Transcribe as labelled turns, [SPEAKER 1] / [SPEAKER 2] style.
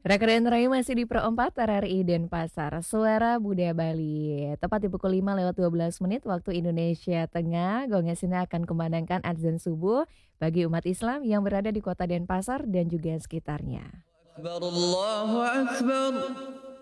[SPEAKER 1] Rakadan Rai masih di Pro 4 RRI Denpasar, Suara Budaya Bali. Tepat di pukul 5:12 waktu Indonesia Tengah, gong sini akan kumandangkan adzan subuh bagi umat Islam yang berada di kota Denpasar dan juga sekitarnya.
[SPEAKER 2] أكبر الله أكبر